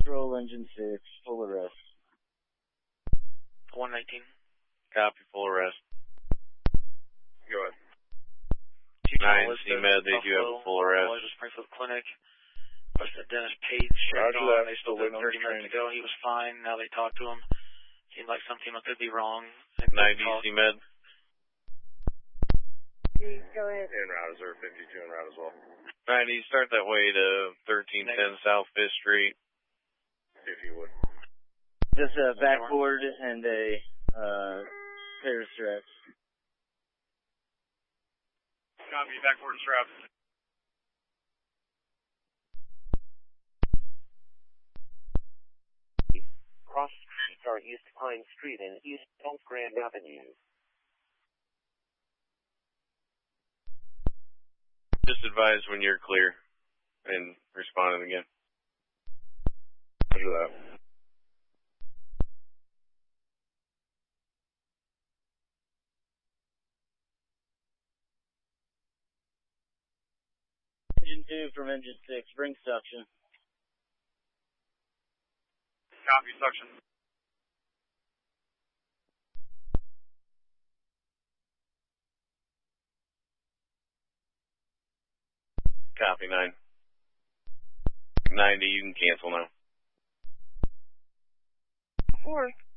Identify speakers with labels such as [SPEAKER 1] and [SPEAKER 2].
[SPEAKER 1] Patrol Engine 6, full arrest.
[SPEAKER 2] 119.
[SPEAKER 3] Copy, full arrest.
[SPEAKER 4] Go ahead.
[SPEAKER 3] 9 CMed, they do have a full arrest.
[SPEAKER 2] Springfield Clinic. Was that Dennis Page checked on? They still did 30 minutes ago. He was fine. Now they talked to him. Seemed like something could be wrong.
[SPEAKER 3] 90 CMed.
[SPEAKER 5] Go ahead.
[SPEAKER 4] En route, is there 52 en route as well?
[SPEAKER 3] 90, start that way to 1310 South 5th Street.
[SPEAKER 4] If you would.
[SPEAKER 1] Just a backboard and a pair of straps.
[SPEAKER 4] Copy, backboard and straps.
[SPEAKER 6] Cross streets are East Pine Street and East Elk Grand Avenue.
[SPEAKER 3] Just advise when you're clear and responding again.
[SPEAKER 4] Roger that.
[SPEAKER 1] Engine 2 from Engine 6, bring suction.
[SPEAKER 4] Copy, suction.
[SPEAKER 3] Copy, 9. 90, you can cancel now.
[SPEAKER 5] 4.